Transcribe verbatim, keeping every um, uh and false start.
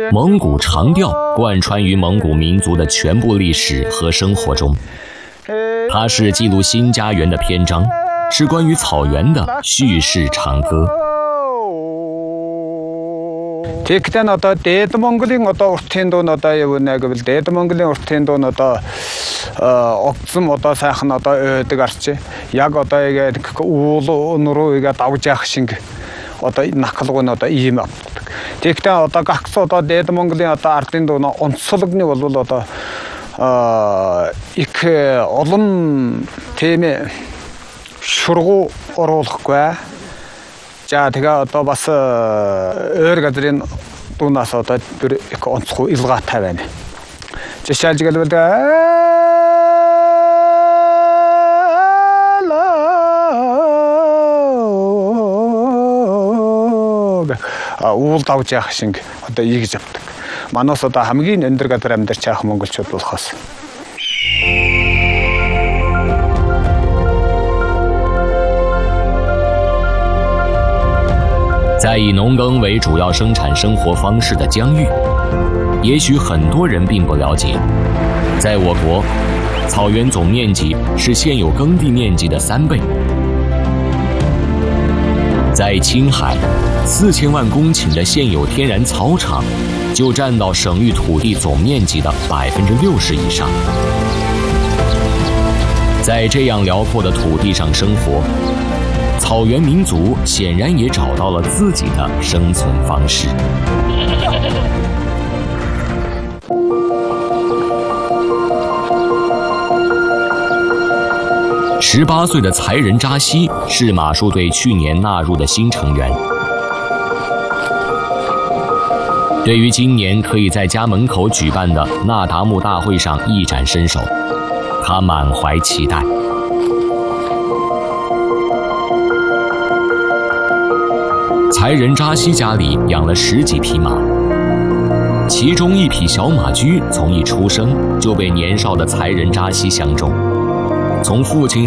蒙古长调贯穿于蒙古民族的全部历史和生活中，它是记录新家园的篇章，是关于草原的叙事长歌。 Тэгэхдээ одоо Дээд Монголын одоо уртын дуу одоо юу нэ гэвэл Дээд Монголын уртын дуу одоо огцом одоо сайхан одоо ойдаг арч яг одоо яг уул нуруу яг давж явах шиг одоо нахалгуу нь одоо ийм авдаг. Тэгэхдээ одоо гагц одоо Дээд Монголын одоо ардын дуу онцлогны бол одоо их олон тийм шургуу оруулахгүй. За тэгээ одоо бас өөр газрын дуунаас одоо их онцгой илгаатай байна. Жишээлж гэлбэл уул давж яах шиг одоо ийгж авдаг. Манаас одоо хамгийн өндөр газар амьдарч байгаа монголчууд болохоос. 在以农耕为主要生产生活方式的疆域，也许很多人并不了解，在我国，草原总面积是现有耕地面积的三倍。在青海，四千万公顷的现有天然草场，就占到省域土地总面积的百分之六十以上。在这样辽阔的土地上生活， 草原民族显然也找到了自己的生存方式。十八岁的才仁扎西是马术队去年纳入的新成员。对于今年可以在家门口举办的那达慕大会上一展身手，他满怀期待。 才仁扎西家里养了十几匹马，其中一匹小马驹从一出生就被年少的才仁扎西相中。从父亲